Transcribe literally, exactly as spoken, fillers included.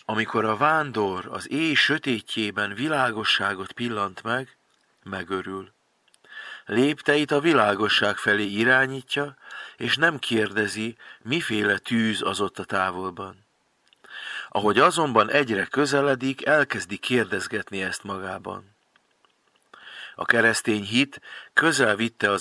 Amikor a vándor az éj sötétjében világosságot pillant meg, megörül. Lépteit a világosság felé irányítja, és nem kérdezi, miféle tűz az ott a távolban. Ahogy azonban egyre közeledik, elkezdi kérdezgetni ezt magában. A keresztény hit közel vitte az